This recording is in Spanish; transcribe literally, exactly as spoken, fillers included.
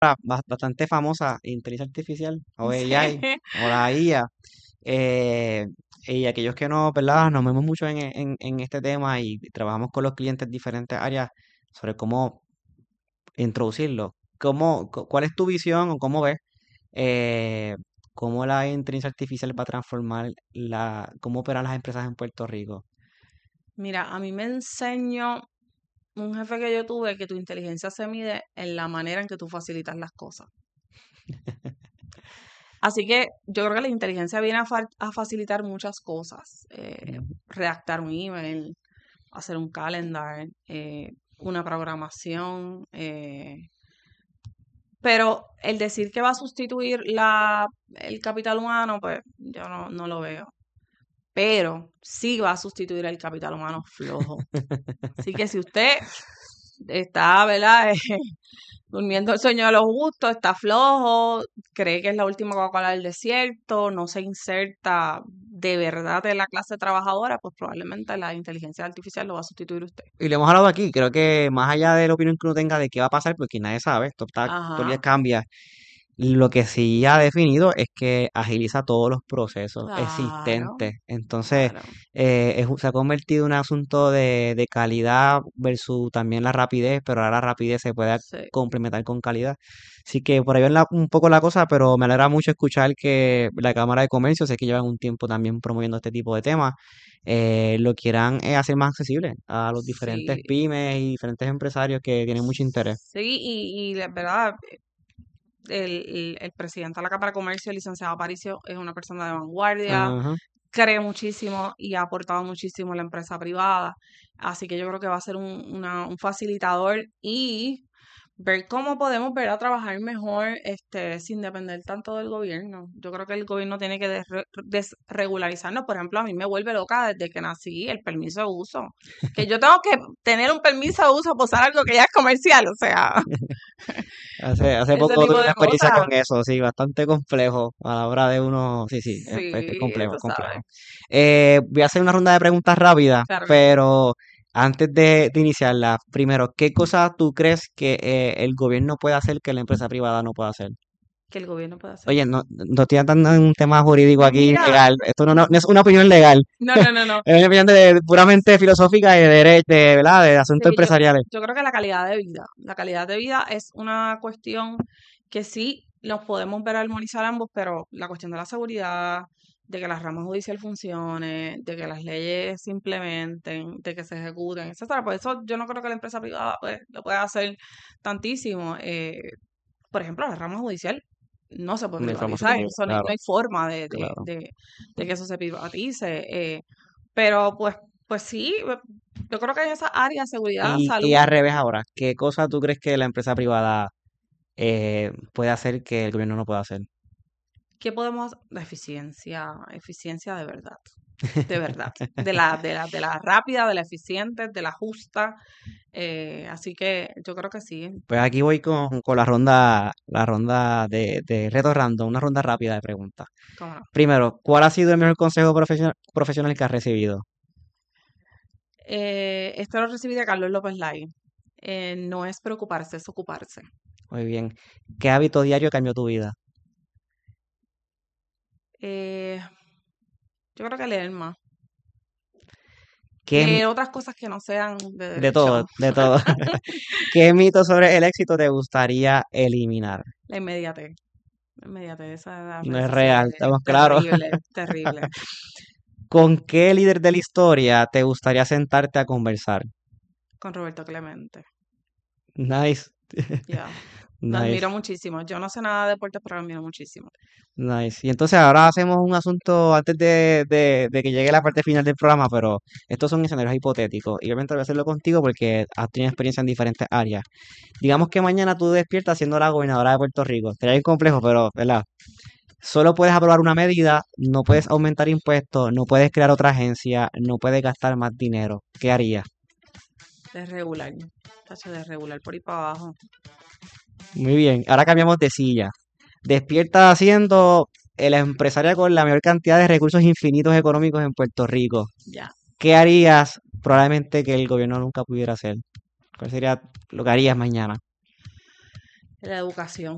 ba- bastante famosa, inteligencia artificial, o A I, Sí. o la I A. eh, y aquellos que no, ¿verdad? Nos vemos mucho en, en, en este tema y trabajamos con los clientes en diferentes áreas sobre cómo introducirlo. ¿Cómo, cu- cuál es tu visión o cómo ves eh, cómo la inteligencia artificial va a transformar la, cómo operan las empresas en Puerto Rico? Mira, a mí me enseñó un jefe que yo tuve que tu inteligencia se mide en la manera en que tú facilitas las cosas. Así que yo creo que la inteligencia viene a, fa- a facilitar muchas cosas. Eh, Ujú. redactar un email, hacer un calendar, eh, una programación. eh, pero el decir que va a sustituir la, el capital humano, pues yo no, no lo veo. Pero sí va a sustituir el capital humano flojo. Así que si usted está, ¿verdad? Durmiendo el sueño de los justos, está flojo, cree que es la última Coca-Cola del desierto, no se inserta de verdad en la clase trabajadora, pues probablemente la inteligencia artificial lo va a sustituir usted. Y lo hemos hablado aquí, creo que más allá de la opinión que uno tenga de qué va a pasar, porque nadie sabe, esto está, todo el día Ajá, cambia. Lo que sí ha definido es que agiliza todos los procesos claro, existentes. Entonces, claro. eh, es un- se ha convertido en un asunto de, de calidad versus también la rapidez, pero ahora la rapidez se puede Sí, complementar con calidad. Así que por ahí va la- un poco la cosa, pero me alegra mucho escuchar que la Cámara de Comercio, sé que llevan un tiempo también promoviendo este tipo de temas, eh, lo quieran eh, hacer más accesible a los diferentes sí, pymes y diferentes empresarios que tienen mucho interés. sí, y, y la verdad, el, el, el presidente de la Cámara de Comercio, el licenciado Aparicio, es una persona de vanguardia, Ajá. cree muchísimo y ha aportado muchísimo a la empresa privada. Así que yo creo que va a ser un, una- un facilitador y ver cómo podemos ver a trabajar mejor este, sin depender tanto del gobierno. Yo creo que el gobierno tiene que desre- desregularizarnos. Por ejemplo, a mí me vuelve loca desde que nací el permiso de uso. Que yo tengo que tener un permiso de uso por usar algo que ya es comercial. O sea, Hace, hace ese poco tuve tipo una de experiencia cosas. con eso, sí, bastante complejo a la hora de uno, sí, sí, es, es- es Sí, complejo, tú es complejo. sabes. Eh, voy a hacer una ronda de preguntas rápidas, Claro que sí. pero antes de, de iniciarla, primero, ¿qué cosas tú crees que eh, el gobierno puede hacer que la empresa privada no pueda hacer? Que el gobierno puede hacer. Oye, no, no estoy andando en un tema jurídico aquí Mira, legal, esto no, no- no es una opinión legal, no, no, no, no. es una opinión de, puramente filosófica y de derecho, de, ¿verdad? De Sí, asuntos yo, empresariales. yo creo que la calidad de vida, la calidad de vida es una cuestión que sí nos podemos ver armonizar ambos, pero la cuestión de la seguridad, de que la rama judicial funcione, de que las leyes se implementen, de que se ejecuten, etcétera. Por eso yo no creo que la empresa privada pues, lo pueda hacer tantísimo. Eh, por ejemplo, la rama judicial no se puede De privatizar, farmacéutico, eso no, hay no claro, hay forma de, de, claro. de, de que eso se privatice. eh, pero pues, pues sí, eh, yo creo que en esa área, seguridad, Y, y salud, al revés ahora, ¿qué cosa tú crees que la empresa privada eh, puede hacer que el gobierno no pueda hacer? ¿qué podemos? La eficiencia, eficiencia de verdad, de verdad, de la, de la, de la rápida, de la eficiente, de la justa. eh, así que yo creo que sí. Pues aquí voy con, con la ronda, la ronda de, de reto random, una ronda rápida de preguntas. ¿Cómo no? Primero, ¿cuál ha sido el mejor consejo profesio- profesional que has recibido? Eh, esto lo recibí de Carlos López Lai. Eh, no es preocuparse, es ocuparse. Muy bien. ¿Qué hábito diario cambió tu vida? Eh, yo creo que leer más. ¿Qué, m- Leer otras cosas que no sean de de todo, derecho. de todo. ¿Qué mito sobre el éxito te gustaría eliminar? La inmediatez. La inmediatez, esa de las No redes es real, sociales es estamos claros. terrible, terrible. ¿Con qué líder de la historia te gustaría sentarte a conversar? Con Roberto Clemente. Nice, Ya. Lo admiro nice. muchísimo. Yo no sé nada de deportes, pero lo admiro muchísimo. Nice. Y entonces ahora hacemos un asunto antes de, de- de que llegue la parte final del programa, pero estos son escenarios hipotéticos. Y obviamente voy a hacerlo contigo porque has tenido experiencia en diferentes áreas. Digamos que mañana tú despiertas siendo la gobernadora de Puerto Rico. Sería bien complejo, pero, ¿verdad? Solo puedes aprobar una medida, no puedes aumentar impuestos, no puedes crear otra agencia, no puedes gastar más dinero. ¿Qué harías? Desregular. Tacho, desregular por ahí para abajo. Muy bien. Ahora cambiamos de silla. Despiertas siendo el empresario con la mayor cantidad de recursos infinitos económicos en Puerto Rico. Ya. ¿Qué harías probablemente que el gobierno nunca pudiera hacer? ¿Cuál sería lo que harías mañana? La educación.